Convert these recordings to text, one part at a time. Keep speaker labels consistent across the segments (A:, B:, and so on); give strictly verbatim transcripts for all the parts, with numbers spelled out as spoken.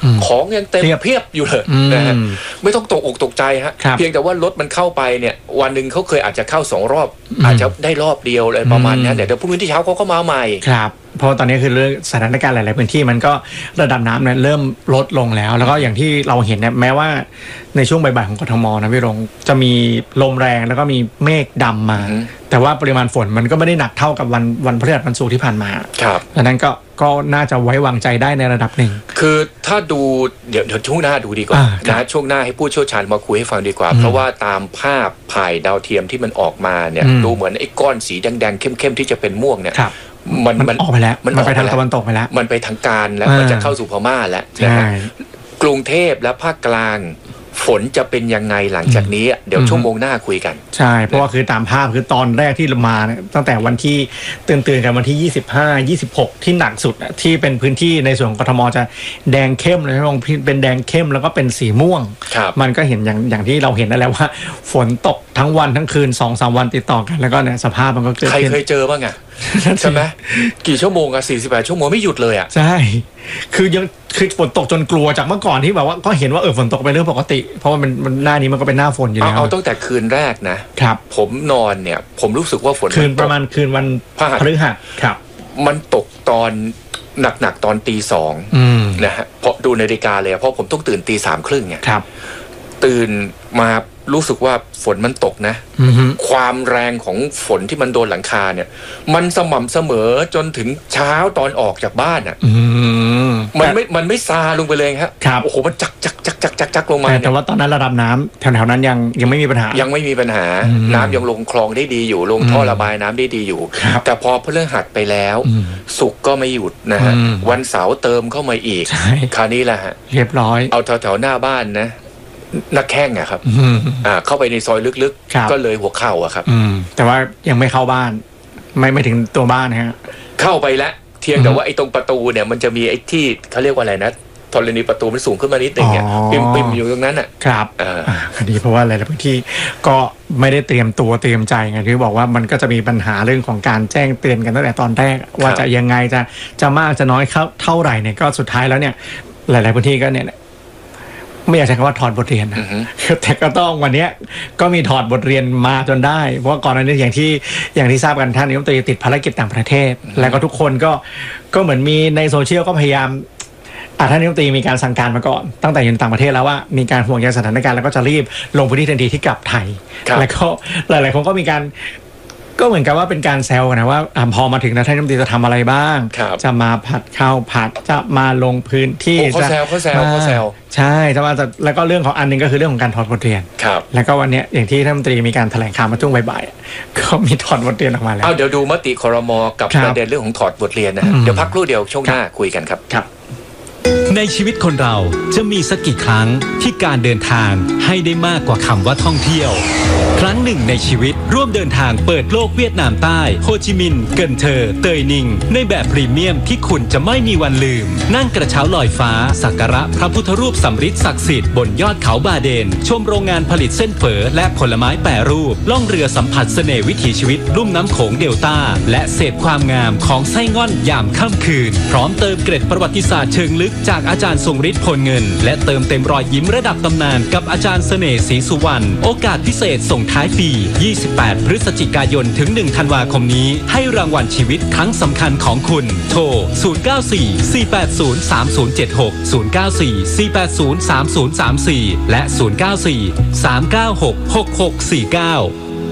A: ของยังเต็มเพียบอยู่เลยนะฮะไม่ต้องตกอกตกใจฮะเพียงแต่ว่ารถมันเข้าไปเนี่ยวันหนึ่งเขาเคยอาจจะเข้าสองรอบอาจจะได้รอบเดียวอะไรประมาณนี้เดี๋ยวพรุ่งนี้ที่เช้าเขาก็มาใหม่
B: ครับเพราะตอนนี้คือเรื่องสถานการณ์หลายๆพื้นที่มันก็ระดับน้ำเนี่ยเริ่มลดลงแล้วแล้วก็อย่างที่เราเห็นเนี่ยแม้ว่าในช่วงบ่ายๆของกทมนะพี่รงจะมีลมแรงแล้วก็มีเมฆดำมาแต่ว่าปริมาณฝนมันก็ไม่ได้หนักเท่ากับวันวันพฤหัสวันศุกร์ที่ผ่านมา
A: ครับ
B: ดังนั้นก็ก็น่าจะไว้วางใจได้ในระดับหนึ่ง
A: คือถ้าดูเดี๋ยวเดี๋ยวช่วงหน้าดูดีกว่านะช่วงหน้าให้ผู้เชี่ยวชาญมาคุยให้ฟังดีกว่าเพราะว่าตามภาพถ่ายดาวเทียมที่มันออกมาเนี่ยดูเหมือนไอ้ก้อนสีแดงๆเข้มๆที่จะเป็นม่วงเนี่ย
B: มันมันออกไปแล้วมันไปทางตะวันตกไปแล้ว
A: มันไปทางการแล้วมันจะเข้าสู่พม่าแล้วนะฮะกรุงเทพและภาคกลางฝนจะเป็นยังไงหลังจากนี้เดี๋ยวชั่วโมงหน้าคุยกัน
B: ใช่เพราะว่าคือตามภาพคือตอนแรกที่มาตั้งแต่วันที่เตือนๆกันวันที่ยี่สิบห้า ยี่สิบหกที่หนักสุดที่เป็นพื้นที่ในส่วนของกทมจะแดงเข้มเลยลงเป็นแดงเข้มแล้วก็เป็นสีม่วงมันก็เห็นอย่างอย่างที่เราเห็นนั่นแหละว่าฝนตกทั้งวันทั้งคืน สองสาม วันติดต่อกันแล้วก็เนี่ยสภาพมันก็เกิด
A: ใครเคยเจอบ้างอ่ะใช่ไหมกี่ชั่วโมงอะสี่สิบแปดชั่วโมงไม่หยุดเลยอ่ะ
B: ใช่คือยังคือฝนตกจนกลัวจากเมื่อก่อนที่แบบว่าก็เห็นว่าเออฝนตกเป็นเรื่องปกติเพราะว่ามันมันหน้านี้มันก็เป็นหน้าฝนอยู่แล้ว
A: เอาตั้งแต่คืนแรกนะครับผมนอนเนี่ยผมรู้สึกว่าฝน
B: คืนประมาณคืนวันพฤหัสครับ
A: มันตกตอนหนักๆตอนตีสองนะฮะเพราะดูนาฬิกาเลยเพราะผมต้องตื่นตีสามครึ่งไง
B: ครับ
A: ตื่นมารู้สึกว่าฝนมันตกนะความแรงของฝนที่มันโดนหลังคาเนี่ยมันสม่ำเสมอจนถึงเช้าตอนออกจากบ้านอ่ะมันไม่มันไม่ซาลงไปเลยครับโอ้โหมันจักจักจักจักจักจักลงมา
B: แต่ว่าตอนนั้นระดับน้ำแถวๆนั้นยังยังไม่มีปัญหา
A: ยังไม่มีปัญหาน้ำยังลงคลองได้ดีอยู่ลงท่อระบายน้ำได้ดีอยู่แต่พอพฤหัสไปแล้วศุกร์ก็ไม่หยุดนะฮะวันเสาร์เติมเข้ามาอีกคราวนี้แหละฮะ
B: เรียบร้อย
A: เอาแถวๆหน้าบ้านนะนักแข้งอะครับอ่าเข้าไปในซอยลึกๆก็เลยหัวเข่าอะครับ
B: แต่ว่ายังไม่เข้าบ้านไม่ไม่ถึงตัวบ้านนะฮะ
A: เข้าไปแล้วเทียงแต่ว่าไอ้ตรงประตูเนี่ยมันจะมีไอ้ที่เขาเรียกว่าอะไรนะธรณีประตูมันสูงขึ้นมานิดนึงเนี่ยปิ่มๆอยู่ตรงนั้นอ่ะ
B: ครับคดีเพราะว่าหลายๆพื้นที่ก็ไม่ได้เตรียมตัวเตรียมใจไงที่บอกว่ามันก็จะมีปัญหาเรื่องของการแจ้งเตือนกันตั้งแต่ตอนแรกว่าจะยังไงจะจะมากจะน้อยเท่าไหร่เนี่ยก็สุดท้ายแล้วเนี่ยหลายๆพื้นที่ก็เนี่ยไม่อยากใช้คำว่าถอดบทเรียนนะแต่ก็ต้องวันนี้ก็มีถอดบทเรียนมาจนได้เพราะก่อนหน้านี้อย่างที่อย่างที่ทราบกันท่านนายกรัฐมนตรีติดภารกิจต่างประเทศแล้วก็ทุกคนก็ก็เหมือนมีในโซเชียลก็พยายามท่านนายกรัฐมนตรีมีการสั่งการมาก่อนตั้งแต่อยู่ต่างประเทศแล้วว่ามีการห่วงใยสถานการณ์แล้วก็จะรีบลงพื้นที่ทันทีที่กลับไทยแล้วก็หลายๆคนก็มีการก็เหมือนกับว่าเป็นการแซวนะว่าพอมาถึงนะท่านนายกรัฐมนตรีจะทำอะไรบ้างจะมาผัดข้าวผัดจะมาลงพื้นที่
A: เขาแซวเขาแซวเขาแซว
B: ใช่แต่ว่าแล้วก็เรื่องของอันนึงก็คือเรื่องของการถอดบทเรียนแล้วก็วันนี้อย่างที่ท่านรัฐมนตรีมีการแถลงข่าวมาช่วงบ่ายๆก็มีถอดบทเรียนออกมาแล้ว
A: เอาเดี๋ยวดูมติครม.กับประเด็นเรื่องของถอดบทเรียนนะเดี๋ยวพักครู่เดียวช่วงหน้าคุยกันครับ
B: ครับ
C: ในชีวิตคนเราจะมีสักกี่ครั้งที่การเดินทางให้ได้มากกว่าคำว่าท่องเที่ยวครั้งหนึ่งในชีวิตร่วมเดินทางเปิดโลกเวียดนามใต้โฮจิมินห์เกินเทอเตยนิงในแบบพรีเมียมที่คุณจะไม่มีวันลืมนั่งกระเช้าลอยฟ้าสักการะพระพุทธรูปสำริดศักดิ์สิทธิ์บนยอดเขาบาเดนชมโรงงานผลิตเส้นเฝอและผลไม้แปรรูปล่องเรือสัมผัสเสน่ห์วิถีชีวิตลุ่มน้ำโขงเดลต้าและเสพความงามของไส้ง่อนยามค่ำคืนพร้อมเติมเกร็ดประวัติศาสตร์เชิงลึกจากอาจารย์ทรงฤทธิ์พลเงินและเติมเต็มรอยยิ้มระดับตำนานกับอาจารย์เสน่ห์ศรีสุวรรณโอกาสพิเศษส่งท้ายปียี่สิบแปดพฤศจิกายนถึงหนึ่งธันวาคมนี้ให้รางวัลชีวิตครั้งสำคัญของคุณโทรศูนย์ เก้า สี่ สี่ แปด ศูนย์ สาม ศูนย์ เจ็ด หก ศูนย์ เก้า สี่ สี่ แปด ศูนย์ สาม ศูนย์ สาม สี่และศูนย์ เก้า สี่ สาม เก้า หก หก หก สี่ เก้า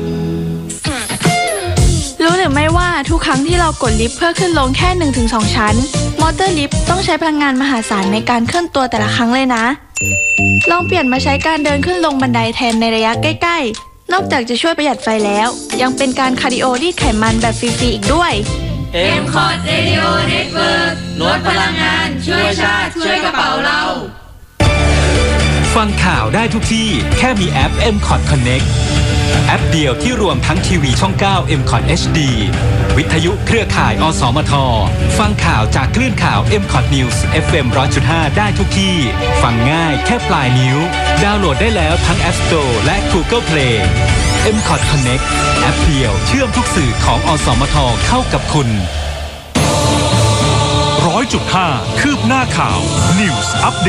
D: รู้หรือไม่ว่าทุกครั้งที่เรากดลิฟต์เพื่อขึ้นลงแค่ หนึ่งถึงสอง ชั้นมอเตอร์ลิฟต์ต้องใช้พลังงานมหาศาลในการเคลื่อนตัวแต่ละครั้งเลยนะลองเปลี่ยนมาใช้การเดินขึ้นลงบันไดแทนในระยะใกล้ๆนอกจากจะช่วยประหยัดไฟแล้วยังเป็นการคาร์ดิโอรีดไขมันแบบฟรีๆอีกด้วย
E: เอ็ม คอร์ด Radio Network ลดพลังงานช่วยชาติช่วยกระเป๋าเรา
C: ฟังข่าวได้ทุกที่แค่มีแอป เอ็ม คอร์ด Connectแอปเดียวที่รวมทั้งทีวีช่อง เก้า เอ็ม คอร์ด เอช ดี วิทยุเครือข่าย อสมท ฟังข่าวจากคลื่นข่าว เอ็ม คอร์ด News เอฟ เอ็ม หนึ่งร้อยจุดห้า ได้ทุกที่ฟังง่ายแค่ปลายนิ้วดาวน์โหลดได้แล้วทั้ง App Store และ Google Play เอ็ม คอร์ด Connect แอปเดียวเชื่อมทุกสื่อของอสมทเข้ากับคุณ
F: หนึ่งร้อยจุดห้า คืบหน้าข่าว News Update